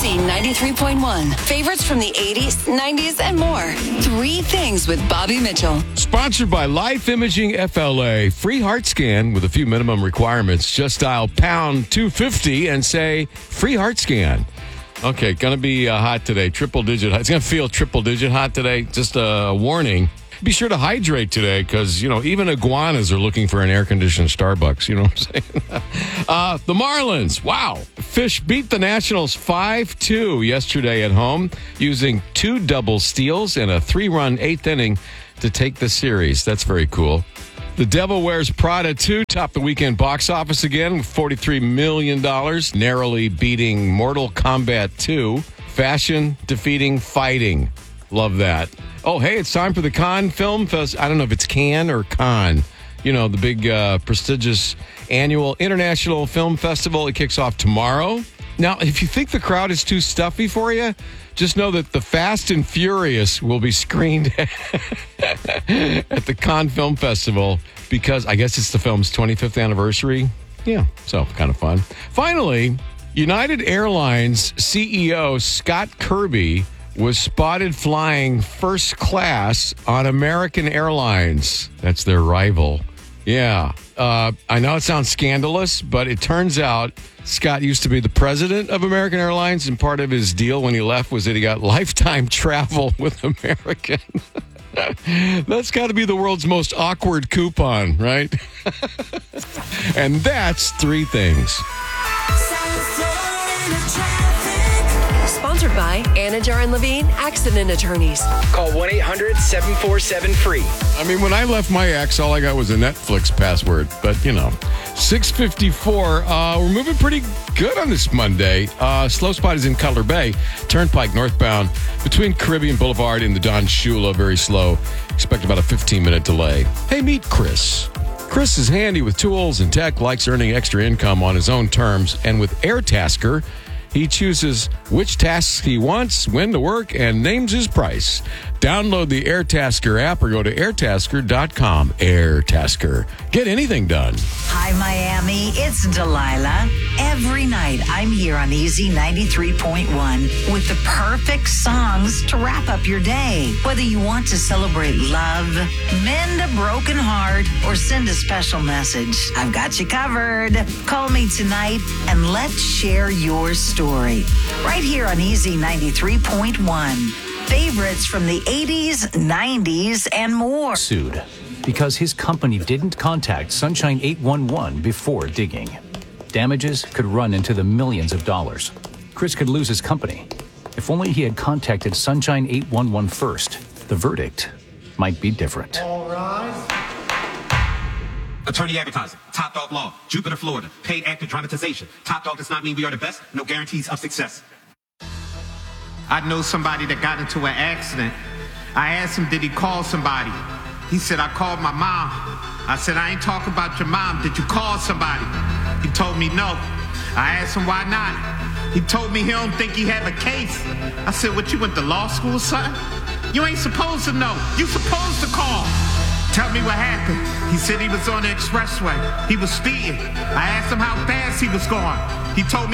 Easy 93.1. Favorites from the 80s, 90s, and more. 3 Things with Bobby Mitchell. Sponsored by Life Imaging FLA. Free heart scan with a few minimum requirements. Just dial pound 250 and say free heart scan. Okay, going to be hot today. Triple digit hot. It's going to feel triple digit hot today. Just a warning. Be sure to hydrate today because, even iguanas are looking for an air-conditioned Starbucks. You know what I'm saying? The Marlins, wow. Fish beat the Nationals 5-2 yesterday at home using 2 double steals and a 3-run 8th inning to take the series. That's very cool. The Devil Wears Prada 2 topped the weekend box office again with $43 million, narrowly beating Mortal Kombat 2. Fashion defeating fighting. Love that. Oh, hey, it's time for the Cannes Film Fest. I don't know if it's Cannes or Cannes. The big prestigious annual international film festival. It kicks off tomorrow. Now, if you think the crowd is too stuffy for you, just know that The Fast and Furious will be screened at the Cannes Film Festival because I guess it's the film's 25th anniversary. Yeah, so kind of fun. Finally, United Airlines CEO Scott Kirby was spotted flying first class on American Airlines. That's their rival. Yeah. I know it sounds scandalous, but it turns out Scott used to be the president of American Airlines, and part of his deal when he left was that he got lifetime travel with American. That's got to be the world's most awkward coupon, right? And that's 3 things. Sponsored by Anajar and Levine Accident Attorneys. Call 1-800-747-FREE. When I left my ex, all I got was a Netflix password. But, 6:54. We're moving pretty good on this Monday. Slow spot is in Cutler Bay. Turnpike northbound between Caribbean Boulevard and the Don Shula. Very slow. Expect about a 15-minute delay. Hey, meet Chris. Chris is handy with tools and tech, likes earning extra income on his own terms. And with AirTasker, he chooses which tasks he wants, when to work, and names his price. Download the AirTasker app or go to airtasker.com. AirTasker. Get anything done. Hi, Miami. It's Delilah. Every night, I'm here on Easy 93.1 with the perfect songs to wrap up your day. Whether you want to celebrate love, mend a broken heart, or send a special message, I've got you covered. Call me tonight and let's share your story. Right here on Easy 93.1. Favorites from the 80s, 90s, and more. Sued because his company didn't contact Sunshine 811 before digging. Damages could run into the millions of dollars. Chris could lose his company. If only he had contacted Sunshine 811 first, the verdict might be different. All right. Attorney advertising, Top Dog Law, Jupiter, Florida, paid actor dramatization. Top Dog does not mean we are the best, no guarantees of success. I know somebody that got into an accident. I asked him, did he call somebody? He said, I called my mom. I said, I ain't talking about your mom. Did you call somebody? He told me no. I asked him, why not? He told me he don't think he have a case. I said, what, you went to law school, son? You ain't supposed to know. You supposed to call. Tell me what happened. He said he was on the expressway. He was speeding. I asked him how fast he was going. He told me